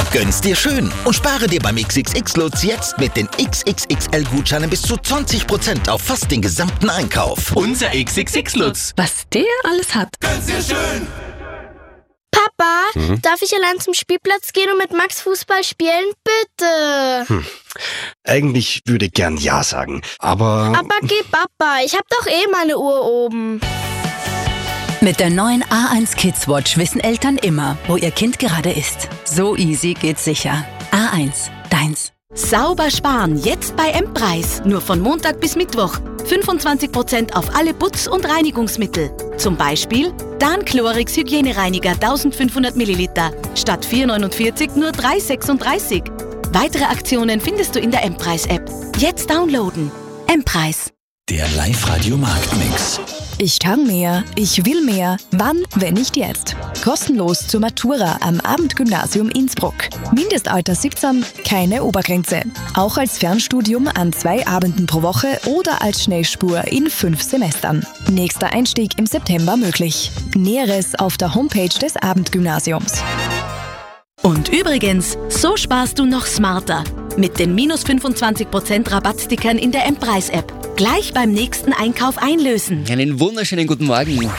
Gönn's dir schön und spare dir beim XXX-Lutz jetzt mit den XXXL-Gutscheinen bis zu 20% auf fast den gesamten Einkauf. Unser XXX-Lutz. Was der alles hat. Gönn's dir schön. Papa, darf ich allein zum Spielplatz gehen und mit Max Fußball spielen? Bitte. Eigentlich würde ich gern Ja sagen, aber... Aber geh Papa, ich hab doch meine Uhr oben. Mit der neuen A1 Kids Watch wissen Eltern immer, wo ihr Kind gerade ist. So easy geht's sicher. A1, deins. Sauber sparen, jetzt bei M-Preis. Nur von Montag bis Mittwoch. 25% auf alle Putz- und Reinigungsmittel. Zum Beispiel Dan-Chlorix Hygienereiniger 1500 ml. Statt 4,49 nur 3,36. Weitere Aktionen findest du in der M-Preis-App. Jetzt downloaden. M-Preis. Der Live-Radio-Marktmix. Ich kann mehr, ich will mehr. Wann, wenn nicht jetzt? Kostenlos zur Matura am Abendgymnasium Innsbruck. Mindestalter 17, keine Obergrenze. Auch als Fernstudium an 2 Abenden pro Woche oder als Schnellspur in 5 Semestern. Nächster Einstieg im September möglich. Näheres auf der Homepage des Abendgymnasiums. Und übrigens, so sparst du noch smarter. Mit den minus 25% Rabattstickern in der M-Preis-App. Gleich beim nächsten Einkauf einlösen. Einen wunderschönen guten Morgen.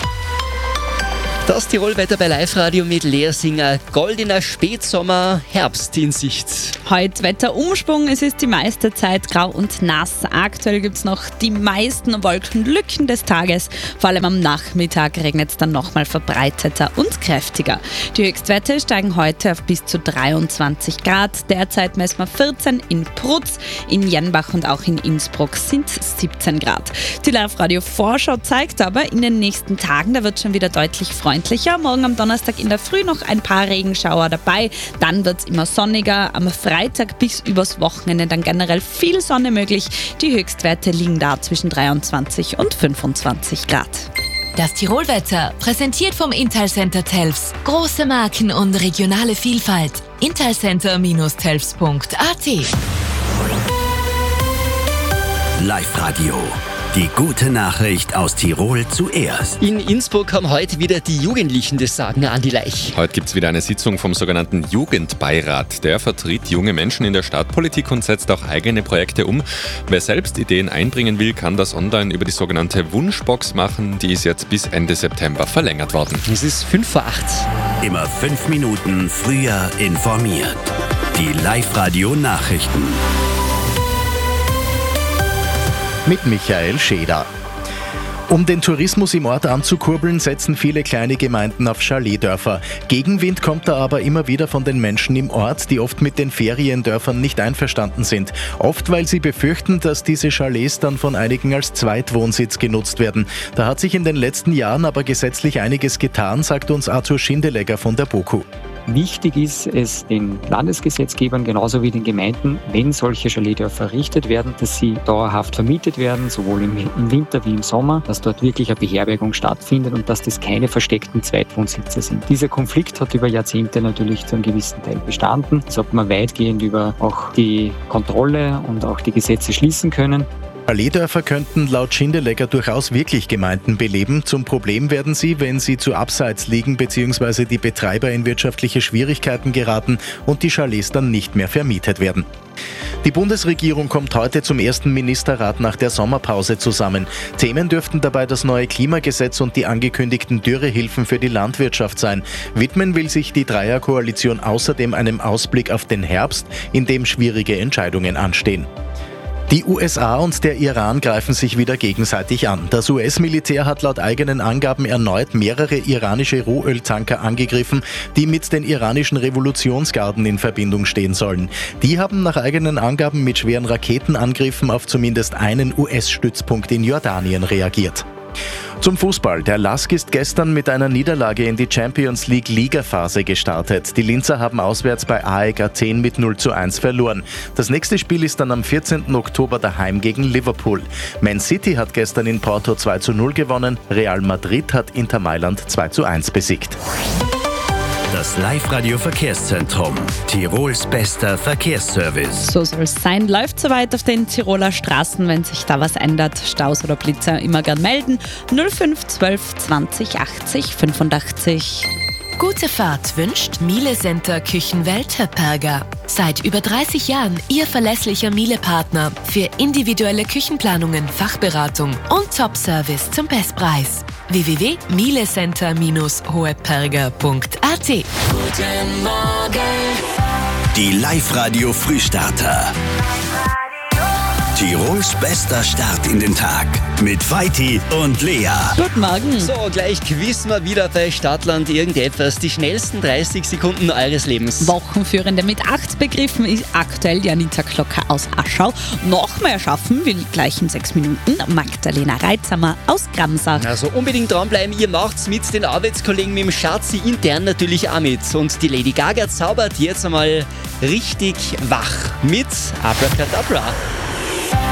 Das Tirolwetter bei Live-Radio mit Lea Singer. Goldener Spätsommer, Herbst in Sicht. Heute Wetterumschwung, es ist die meiste Zeit grau und nass. Aktuell gibt es noch die meisten Wolkenlücken des Tages. Vor allem am Nachmittag regnet es dann nochmal verbreiteter und kräftiger. Die Höchstwerte steigen heute auf bis zu 23 Grad. Derzeit messen wir 14 in Prutz, in Jenbach und auch in Innsbruck sind 17 Grad. Die Live-Radio-Vorschau zeigt aber, in den nächsten Tagen, da wird schon wieder deutlich freundlicher. Morgen am Donnerstag in der Früh noch ein paar Regenschauer dabei. Dann wird es immer sonniger. Am Freitag bis übers Wochenende dann generell viel Sonne möglich. Die Höchstwerte liegen da zwischen 23 und 25 Grad. Das Tirolwetter, präsentiert vom Intalcenter Telfs. Große Marken und regionale Vielfalt. Intalcenter-telfs.at. Live-Radio. Die gute Nachricht aus Tirol zuerst. In Innsbruck haben heute wieder die Jugendlichen das Sagen an die Laich. Heute gibt es wieder eine Sitzung vom sogenannten Jugendbeirat. Der vertritt junge Menschen in der Stadtpolitik und setzt auch eigene Projekte um. Wer selbst Ideen einbringen will, kann das online über die sogenannte Wunschbox machen. Die ist jetzt bis Ende September verlängert worden. Es ist 5 vor 8. Immer 5 Minuten früher informiert. Die Live-Radio-Nachrichten. Mit Michael Scheder. Um den Tourismus im Ort anzukurbeln, setzen viele kleine Gemeinden auf Chaletdörfer. Gegenwind kommt da aber immer wieder von den Menschen im Ort, die oft mit den Feriendörfern nicht einverstanden sind. Oft, weil sie befürchten, dass diese Chalets dann von einigen als Zweitwohnsitz genutzt werden. Da hat sich in den letzten Jahren aber gesetzlich einiges getan, sagt uns Arthur Schindelegger von der BOKU. Wichtig ist es den Landesgesetzgebern genauso wie den Gemeinden, wenn solche Chaletdörfer errichtet werden, dass sie dauerhaft vermietet werden, sowohl im Winter wie im Sommer, dass dort wirklich eine Beherbergung stattfindet und dass das keine versteckten Zweitwohnsitze sind. Dieser Konflikt hat über Jahrzehnte natürlich zu einem gewissen Teil bestanden. Das hat man weitgehend über auch die Kontrolle und auch die Gesetze schließen können. Chaletdörfer könnten laut Schindelegger durchaus wirklich Gemeinden beleben. Zum Problem werden sie, wenn sie zu abseits liegen bzw. die Betreiber in wirtschaftliche Schwierigkeiten geraten und die Chalets dann nicht mehr vermietet werden. Die Bundesregierung kommt heute zum ersten Ministerrat nach der Sommerpause zusammen. Themen dürften dabei das neue Klimagesetz und die angekündigten Dürrehilfen für die Landwirtschaft sein. Widmen will sich die Dreierkoalition außerdem einem Ausblick auf den Herbst, in dem schwierige Entscheidungen anstehen. Die USA und der Iran greifen sich wieder gegenseitig an. Das US-Militär hat laut eigenen Angaben erneut mehrere iranische Rohöltanker angegriffen, die mit den iranischen Revolutionsgarden in Verbindung stehen sollen. Die haben nach eigenen Angaben mit schweren Raketenangriffen auf zumindest einen US-Stützpunkt in Jordanien reagiert. Zum Fußball. Der LASK ist gestern mit einer Niederlage in die Champions League Ligaphase gestartet. Die Linzer haben auswärts bei AEK Athen mit 0:1 verloren. Das nächste Spiel ist dann am 14. Oktober daheim gegen Liverpool. Man City hat gestern in Porto 2:0 gewonnen. Real Madrid hat Inter Mailand 2:1 besiegt. Das Live-Radio-Verkehrszentrum. Tirols bester Verkehrsservice. So soll es sein. Läuft soweit auf den Tiroler Straßen. Wenn sich da was ändert, Staus oder Blitzer, immer gern melden. 05 12 20 80 85. Gute Fahrt wünscht Miele Center Küchenwelt Höpperger. Seit über 30 Jahren Ihr verlässlicher Miele-Partner für individuelle Küchenplanungen, Fachberatung und Top-Service zum Bestpreis. www.mielecenter-hoheperger.at. Guten Morgen. Die Live-Radio Frühstarter. Tirols bester Start in den Tag mit Vaiti und Lea. Guten Morgen. So, gleich quissen wir wieder bei Stadtland irgendetwas. Die schnellsten 30 Sekunden eures Lebens. Wochenführende mit 8 Begriffen ist aktuell die Anita Klocker aus Aschau. Noch mehr schaffen will gleich in 6 Minuten Magdalena Reitzamer aus Gramsach. Also unbedingt dranbleiben, ihr macht's mit den Arbeitskollegen, mit dem Schatzi intern natürlich auch mit. Und die Lady Gaga zaubert jetzt einmal richtig wach mit Abracadabra.